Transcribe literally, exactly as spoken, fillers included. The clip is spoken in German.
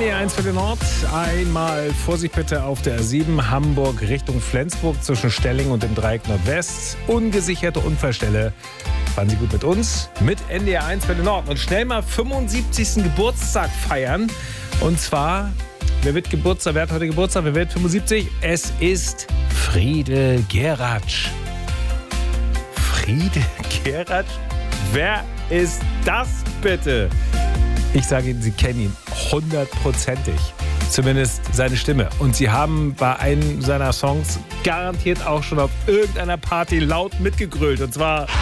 D eins für den Nord. Einmal Vorsicht bitte auf der A sieben Hamburg Richtung Flensburg zwischen Stelling und dem Dreieck Nordwest. Ungesicherte Unfallstelle. Fahren Sie gut mit uns, mit N D R eins für den Nord. Und schnell mal fünfundsiebzigsten Geburtstag feiern. Und zwar, wer wird Geburtstag, wer hat heute Geburtstag, wer wird fünfundsiebzig? Es ist Friede Geratsch. Friede Geratsch? Wer ist das bitte? Ich sage Ihnen, Sie kennen ihn hundertprozentig. Zumindest seine Stimme. Und Sie haben bei einem seiner Songs garantiert auch schon auf irgendeiner Party laut mitgegrölt. Und zwar...